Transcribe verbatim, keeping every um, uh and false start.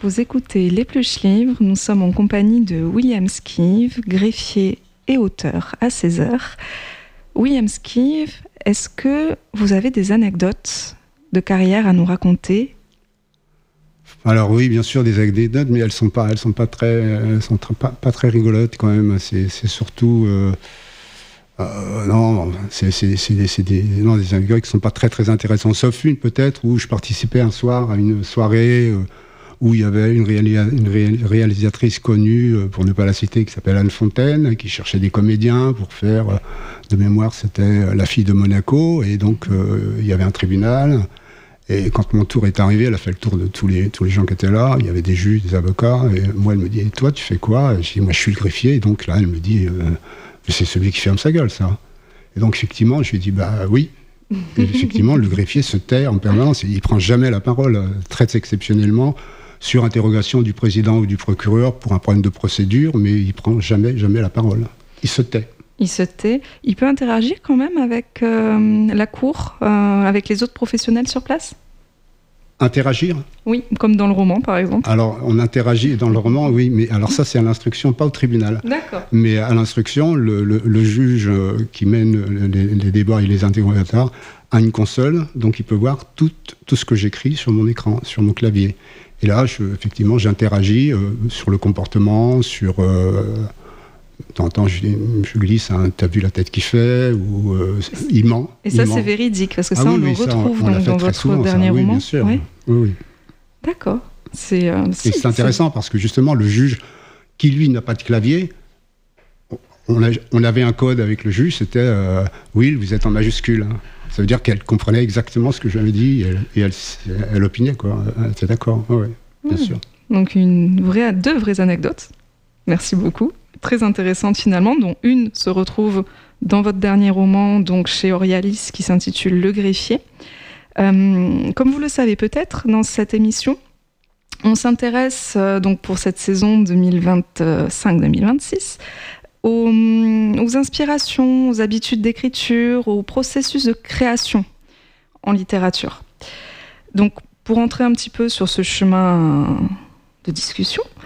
vous écoutez L'Épluche Livre. Nous sommes en compagnie de William Skive, greffier et auteur à Césaire. William Skive, est-ce que vous avez des anecdotes de carrière à nous raconter ? Alors oui, bien sûr, des anecdotes, mais elles sont pas, elles sont pas très, elles sont très, pas, pas très rigolotes quand même. C'est, c'est surtout, euh, euh, non, c'est, c'est, c'est, c'est des, non, des anecdotes qui sont pas très, très intéressantes. Sauf une peut-être où je participais un soir à une soirée euh, où il y avait une, réalis- une ré- réalisatrice connue, euh, pour ne pas la citer, qui s'appelle Anne Fontaine, qui cherchait des comédiens pour faire, euh, de mémoire, c'était La Fille de Monaco, et donc euh, il y avait un tribunal. Et quand mon tour est arrivé, elle a fait le tour de tous les, tous les gens qui étaient là. Il y avait des juges, des avocats. Et moi, elle me dit, et toi, tu fais quoi ? Et je dis, moi, je suis le greffier. Et donc là, elle me dit, euh, c'est celui qui ferme sa gueule, ça. Et donc, effectivement, je lui ai dit, bah oui. Et effectivement, le greffier se tait en permanence. Il ne prend jamais la parole, très exceptionnellement, sur interrogation du président ou du procureur pour un problème de procédure, mais il ne prend jamais, jamais la parole. Il se tait. Il se tait. Il peut interagir quand même avec euh, la cour, euh, avec les autres professionnels sur place ? Interagir ? Oui, comme dans le roman, par exemple. Alors, on interagit dans le roman, oui, mais alors ça, c'est à l'instruction, pas au tribunal. D'accord. Mais à l'instruction, le, le, le juge qui mène les, les débats et les interrogatoires a une console, donc il peut voir tout, tout ce que j'écris sur mon écran, sur mon clavier. Et là, je, effectivement, j'interagis euh, sur le comportement, sur... Euh, de temps en temps, je, je glisse, hein, t'as vu la tête qu'il fait, ou euh, il ment. Et ça, il c'est ment. véridique, parce que ça, ah, oui, on oui, le ça, retrouve on, on donc, dans votre souvent, dernier ça, roman. Oui, bien sûr. Oui. Oui, oui. D'accord. C'est, euh, Et si, c'est intéressant, c'est... parce que justement, le juge, qui lui n'a pas de clavier, on, a, on avait un code avec le juge, c'était euh, « Will, vous êtes en majuscule hein. ». Ça veut dire qu'elle comprenait exactement ce que j'avais dit, et elle, et elle, elle opinait, quoi. Elle était d'accord, oui, oui, bien mmh. sûr. Donc, une vraie, deux vraies anecdotes. Merci beaucoup. Très intéressante finalement, dont une se retrouve dans votre dernier roman, donc chez Orialis, qui s'intitule Le Greffier. Euh, comme vous le savez peut-être, dans cette émission, on s'intéresse euh, donc pour cette saison deux mille vingt-cinq deux mille vingt-six aux, aux inspirations, aux habitudes d'écriture, au processus de création en littérature. Donc, pour entrer un petit peu sur ce chemin de discussion,